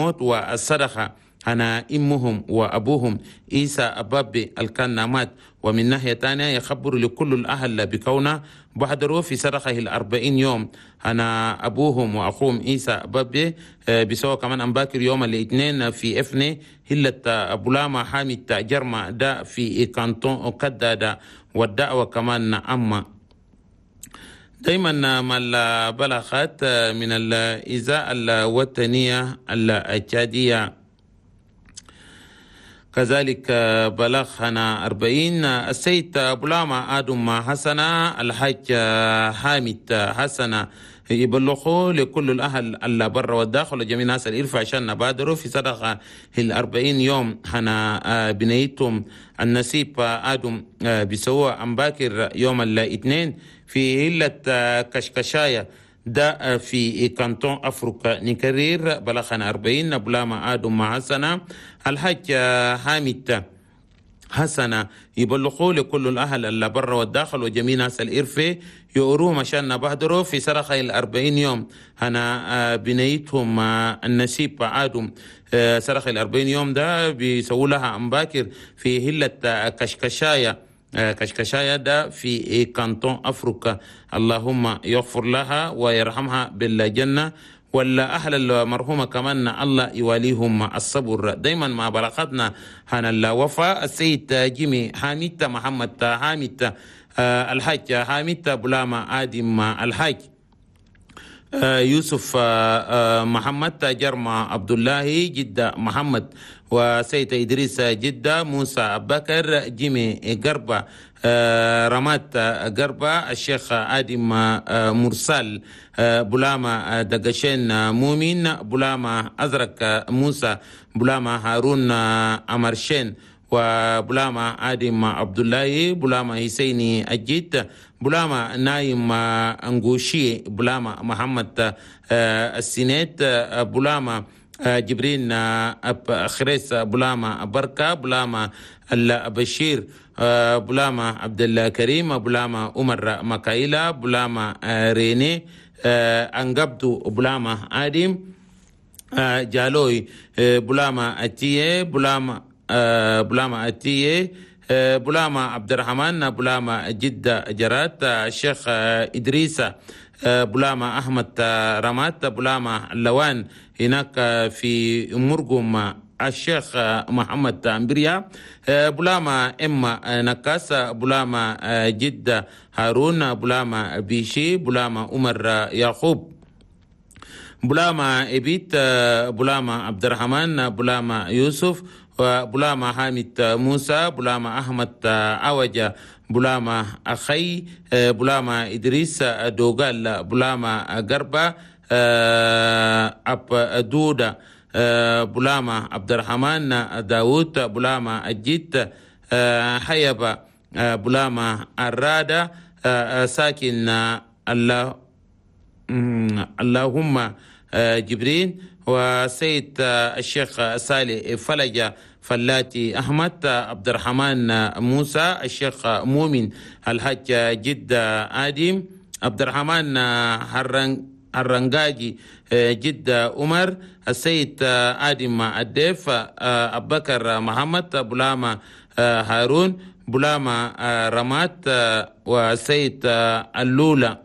بموت والصدقة أنا أمهم وأبوهم عيسى أبابي الكنامات. ومن ناحية تانية يخبر لكل الأهل بكونه بحضروا في صدقه 40 يوم. أنا أبوهم وأخوهم عيسى أبابي بسوا كمان أنباكر يوم الاثنين في إفني هلة بولاما حامد جرما دا في كانتون كدا دا والدعوة كمان أما دايما ما البلاغات من الإذاعة الوطنية التشادية. كذلك بلغنا 40 السيد بولاما آدم حسنة الحاج حامد حسنة يبلغوا لكل الأهل اللي برا والداخل وجميع الناس الإرفع عشان نبادروا في صدقة 40 يوم. حنا بنيتم النسيب آدم بسوا أنباكر يوم الاثنين في هلة كشكشاية دا في كانتون أفريقيا نكرير. بلغنا 40 بولاما آدم حسنة الحاج حامد حسنة يبلغوا لكل الأهل اللي برا والداخل وجميع ناس الإرفة يقروهم عشان نبهدروا في صدقة 40 يوم. أنا بنيتهم النسيب آدم صدقة 40 يوم ده بيسووا لها أنباكر في هلة كشكشاية. كشكشاية ده في كانتون أفريقيا. اللهم يغفر لها ويرحمها بالجنة ولا أهل المرحومة كمان الله يواليهم الصبر. دايما ما بلغتنا هنا الوفاء السيد جيمي حامد محمد حامد الحاج حامد بولاما آدم الحاج يوسف محمد جرما عبد الله جدة محمد وسيد إدريس جدة موسى أبو بكر جيمي قربة رمات قربة الشيخ آدم مرسال بولاما دقشين مومين بولاما أزرق موسى بولاما هارون أمرشين وبولاما آدم عبد الله بولاما حسيني أجيت بولاما نايم أنغوشي بولاما محمد السينات بولاما جبرين خريس بولاما بركة بولاما البشير بولاما عبد الكريم بولاما عمر مكايلا بولاما ريني أنقبدو بولاما آدم جالوي بولاما أتيه بولاما أتيه بولاما عبد الرحمن بولاما جدة جرات الشيخ إدريس بولاما أحمد رمات بولاما اللوان هناك في مرقم الشيخ محمد أمبريا بولاما إما نكاس بولاما جدة هارون بولاما بيشي بولاما عمر يعقوب بولاما إبيت بولاما عبد الرحمن بولاما يوسف وبولاما حامد موسى بولاما أحمد عوجة بولاما أخي بولاما إدريس دوغال بولاما قربة أب دودة بولاما عبد الرحمن داود بولاما أجيت حيبة بولاما الرادة ساكن اللهم جبرين وسيد الشيخ صالح فلجة فلاتي أحمد عبد الرحمن موسى الشيخ مؤمن الحاج جدة آدم عبد الرحمن الرنجاجي جدة عمر السيد آدم الديف أبو بكر محمد بولاما هارون بولاما رمات وسيد اللولة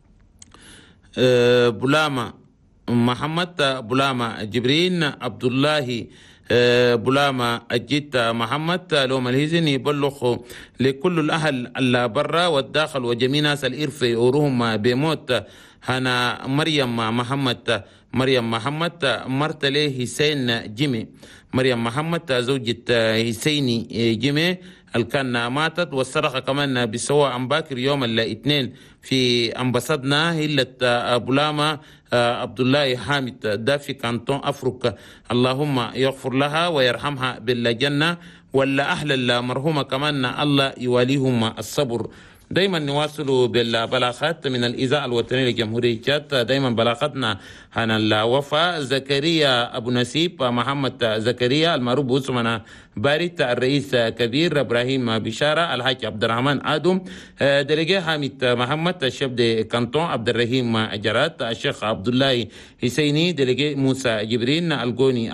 بولاما محمد بولاما جبرين عبد الله بولاما أجيت محمد لوم الهزن يبلغ لكل الأهل اللي برا والداخل وجميع ناس الإرفي أوروهم بموت. هنا مريم محمد مرتلي حسين جيمي مريم محمد زوجة حسيني جيمي الكان ماتت والصرخة كمان بسوا أنباكر يوم الاثنين في أنبسطنا هلة بولاما عبد الله حامد دا في كانتون أفريقيا. اللهم يغفر لها ويرحمها بالجنة ولا أهل المرحومة كمان الله يواليهم الصبر. دايما نواصل بالبلاغات من الإذاعة الوطنية لجمهورية تشاد. دايما بلاغتنا عن الوفاء زكريا أبو نسيب محمد زكريا المعروف باسمنا باريت الرئيس كبير إبراهيم بشارة الحاج عبد الرحمن آدم دليجي حامد محمد الشبد كانتون عبد الرحيم جرات الشيخ عبد الله حسيني دليجي موسى جبرين الجوني